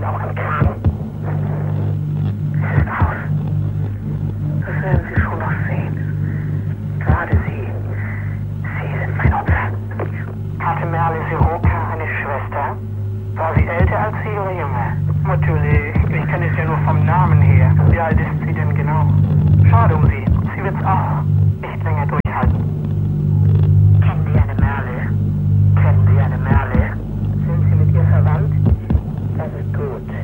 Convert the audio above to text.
auch im Kram. Ist aus. Das werden Sie schon noch sehen. Gerade Sie. Sie sind mein Opfer. Hatte Merle Siroka eine Schwester? War sie älter als Sie oder jünger? Natürlich. Ich kenne es ja nur vom Namen her. Wie alt ist sie denn genau? Schade um Sie. Sie wird's auch nicht länger